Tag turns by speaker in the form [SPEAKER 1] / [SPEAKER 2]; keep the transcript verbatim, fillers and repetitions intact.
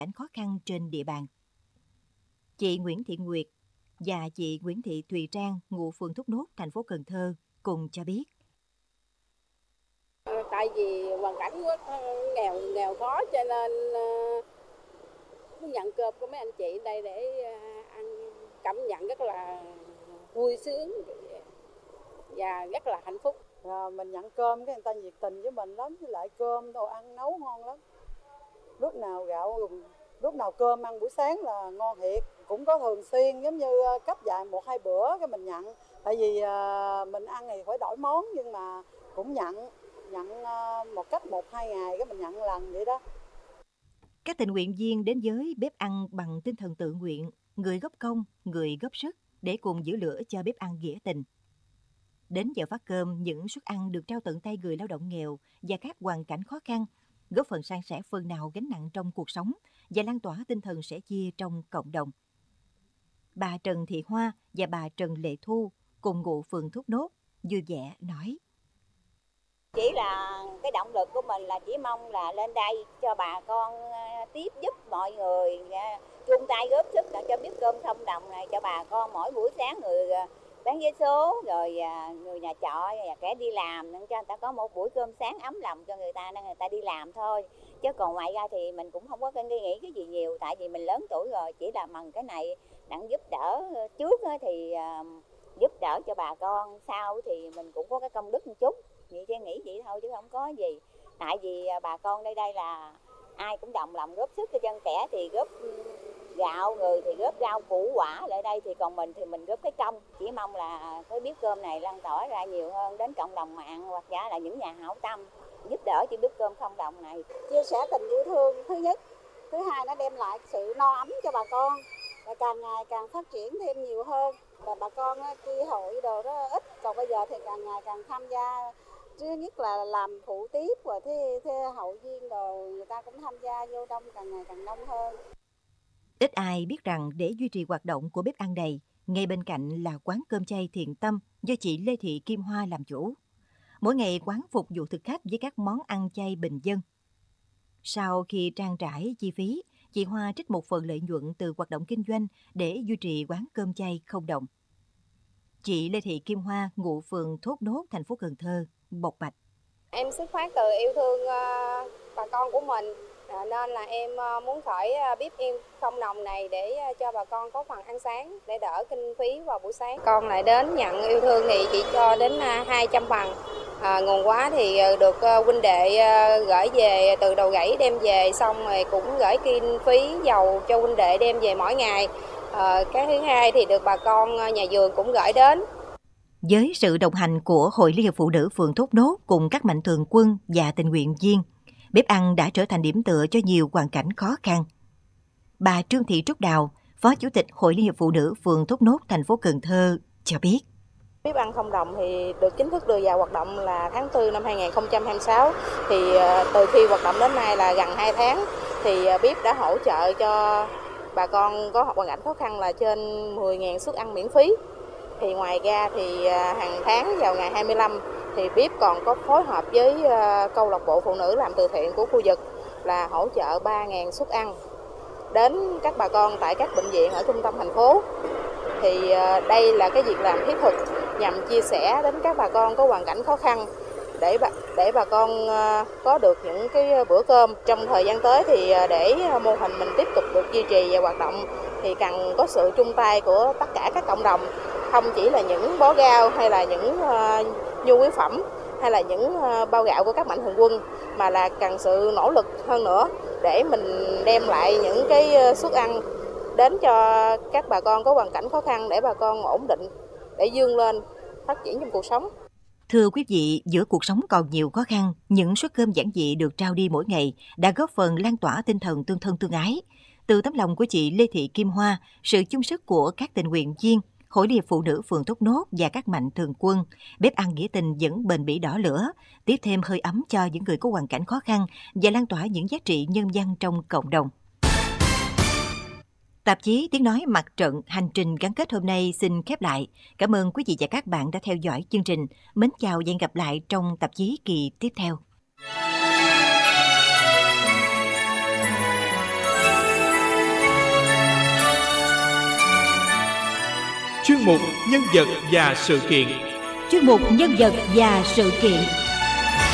[SPEAKER 1] cảnh khó khăn trên địa bàn. Chị Nguyễn Thị Nguyệt và chị Nguyễn Thị Thùy Trang, ngụ phường Thốt Nốt, thành phố Cần Thơ, cùng cho biết.
[SPEAKER 2] Tại vì hoàn cảnh quá nghèo nghèo khó cho nên uh, nhận cơm của mấy anh chị đây để uh, ăn, cảm nhận rất là vui sướng và rất là hạnh phúc.
[SPEAKER 3] À, mình nhận cơm cái người ta nhiệt tình với mình lắm, với lại cơm đồ ăn nấu ngon lắm. Lúc nào gạo lúc nào cơm ăn buổi sáng là ngon thiệt, cũng có thường xuyên giống như cấp vài một hai bữa cái mình nhận. Tại vì uh, mình ăn thì phải đổi món, nhưng mà cũng nhận nhận uh, một cách một hai ngày cái mình nhận lần vậy đó.
[SPEAKER 1] Các tình nguyện viên đến với bếp ăn bằng tinh thần tự nguyện, người góp công, người góp sức để cùng giữ lửa cho bếp ăn nghĩa tình. Đến giờ phát cơm, những suất ăn được trao tận tay người lao động nghèo và các hoàn cảnh khó khăn, góp phần san sẻ phần nào gánh nặng trong cuộc sống và lan tỏa tinh thần sẻ chia trong cộng đồng. Bà Trần Thị Hoa và bà Trần Lệ Thu, cùng ngụ phường Thốt Nốt, vui vẻ nói.
[SPEAKER 4] Chỉ là cái động lực của mình là chỉ mong là lên đây cho bà con tiếp giúp mọi người chung tay góp sức để cho bếp cơm không đồng này cho bà con mỗi buổi sáng, người bán vé số rồi người nhà trọ và kẻ đi làm, cho người ta có một buổi cơm sáng ấm lòng cho người ta nên người ta đi làm thôi. Chứ còn ngoài ra thì mình cũng không có cái nghĩ cái gì nhiều, tại vì mình lớn tuổi rồi, chỉ là bằng cái này đặng giúp đỡ trước thì giúp đỡ cho bà con, sau thì mình cũng có cái công đức một chút. Vậy chứ nghĩ vậy thôi chứ không có gì. Tại vì bà con đây đây là ai cũng đồng lòng góp sức, cho dân kẻ thì góp gạo, người thì góp rau củ quả lại đây, thì còn mình thì mình góp cái công. Chỉ mong là cái bếp cơm này lan tỏa ra nhiều hơn đến cộng đồng mạng hoặc giả là những nhà hảo tâm giúp đỡ cho bếp cơm không đồng này.
[SPEAKER 3] Chia sẻ tình yêu thương thứ nhất, thứ hai nó đem lại sự no ấm cho bà con, và càng ngày càng phát triển thêm nhiều hơn. Và bà con khi hội đồ đó ít, còn bây giờ thì càng ngày càng tham gia. Thứ nhất là làm phụ tiếp, và thế, thế hậu viên đồ người ta cũng tham gia vô đông, càng ngày càng đông hơn.
[SPEAKER 1] Ít ai biết rằng để duy trì hoạt động của bếp ăn này, ngay bên cạnh là quán cơm chay Thiện Tâm do chị Lê Thị Kim Hoa làm chủ. Mỗi ngày quán phục vụ thực khách với các món ăn chay bình dân. Sau khi trang trải chi phí, chị Hoa trích một phần lợi nhuận từ hoạt động kinh doanh để duy trì quán cơm chay không đồng. Chị Lê Thị Kim Hoa, ngụ phường Thốt Nốt, thành phố Cần Thơ, bộc bạch.
[SPEAKER 2] Em xuất phát từ yêu thương uh, bà con của mình, uh, nên là em uh, muốn khởi uh, bếp em không đồng này để uh, cho bà con có phần ăn sáng, để đỡ kinh phí vào buổi sáng. Con lại đến nhận yêu thương thì chị cho đến uh, hai trăm phần. Uh, nguồn quá thì uh, được uh, huynh đệ uh, gửi về từ Đầu Gãy đem về, xong rồi cũng gửi kinh phí dầu cho huynh đệ đem về mỗi ngày. Uh, cái thứ hai thì được bà con uh, nhà vườn cũng gửi đến.
[SPEAKER 1] Với sự đồng hành của Hội Liên hiệp Phụ nữ phường Thốt Nốt cùng các mạnh thường quân và tình nguyện viên, bếp ăn đã trở thành điểm tựa cho nhiều hoàn cảnh khó khăn. Bà Trương Thị Trúc Đào, Phó Chủ tịch Hội Liên hiệp Phụ nữ phường Thốt Nốt, thành phố Cần Thơ cho biết.
[SPEAKER 5] Bếp ăn không đồng thì được chính thức đưa vào hoạt động là tháng tư năm hai nghìn không trăm hai mươi sáu. Thì từ khi hoạt động đến nay là gần hai tháng, thì bếp đã hỗ trợ cho bà con có hoàn cảnh khó khăn là trên mười nghìn suất ăn miễn phí. Thì ngoài ra thì hàng tháng vào ngày hai mươi lăm thì bếp còn có phối hợp với câu lạc bộ phụ nữ làm từ thiện của khu vực là hỗ trợ ba nghìn suất ăn đến các bà con tại các bệnh viện ở trung tâm thành phố. Thì đây là cái việc làm thiết thực nhằm chia sẻ đến các bà con có hoàn cảnh khó khăn để bà, để bà con có được những cái bữa cơm. Trong thời gian tới thì để mô hình mình tiếp tục được duy trì và hoạt động thì cần có sự chung tay của tất cả các cộng đồng, không chỉ là những bó rau hay là những uh, nhu yếu phẩm hay là những uh, bao gạo của các mạnh thường quân, mà là cần sự nỗ lực hơn nữa để mình đem lại những cái suất ăn đến cho các bà con có hoàn cảnh khó khăn, để bà con ổn định, để vươn lên phát triển trong cuộc sống.
[SPEAKER 1] Thưa quý vị, giữa cuộc sống còn nhiều khó khăn, những suất cơm giản dị được trao đi mỗi ngày đã góp phần lan tỏa tinh thần tương thân tương ái. Từ tấm lòng của chị Lê Thị Kim Hoa, sự chung sức của các tình nguyện viên, Hội Liên hiệp Phụ nữ phường Thốt Nốt và các mạnh thường quân, bếp ăn nghĩa tình vẫn bền bỉ đỏ lửa, tiếp thêm hơi ấm cho những người có hoàn cảnh khó khăn và lan tỏa những giá trị nhân văn trong cộng đồng. Tạp chí Tiếng Nói Mặt Trận Hành trình gắn kết hôm nay xin khép lại. Cảm ơn quý vị và các bạn đã theo dõi chương trình. Mến chào và hẹn gặp lại trong tạp chí kỳ tiếp theo.
[SPEAKER 6] chuyên mục Nhân vật và sự kiện.
[SPEAKER 1] Chuyên mục Nhân vật và sự kiện.